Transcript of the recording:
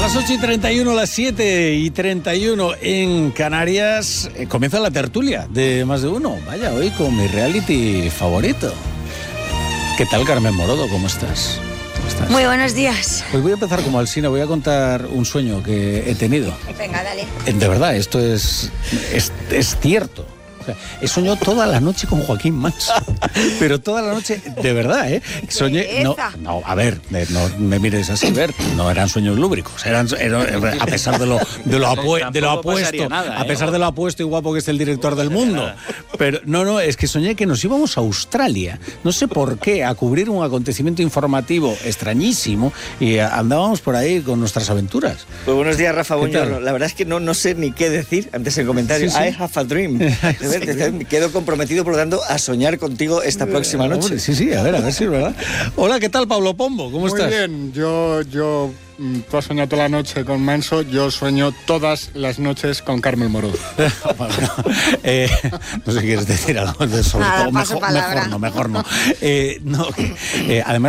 las 8:31, las 7:31 en Canarias, comienza la tertulia de Más de Uno. Vaya, hoy con mi reality favorito. ¿Qué tal, Carmen Morodo? ¿Cómo estás? Muy buenos días. Pues voy a empezar como Alsina, voy a contar un sueño que he tenido. Venga, dale. De verdad, esto es cierto. O sea, he soñado toda la noche con Joaquín Manso, pero toda la noche, de verdad, ¿eh? Soñé, no, a ver, no me mires así, Bert, no eran sueños lúbricos, eran a pesar de lo apuesto, a pesar de lo apuesto y guapo que es el director del Mundo. Pero no, es que soñé que nos íbamos a Australia, no sé por qué, a cubrir un acontecimiento informativo extrañísimo y andábamos por ahí con nuestras aventuras. Pues buenos días, Rafa Buñuel. La verdad es que no sé ni qué decir antes del comentario. Sí. I have a dream. Me quedo comprometido, por lo tanto, a soñar contigo esta próxima noche. Hombre, sí, a ver si es verdad. Hola, ¿qué tal, Pablo Pombo? ¿Cómo estás? Muy bien, yo tú has soñado toda la noche con Manso, yo sueño todas las noches con Carmen Morodo. No sé si quieres decir algo sobre todo. Mejor no. Además,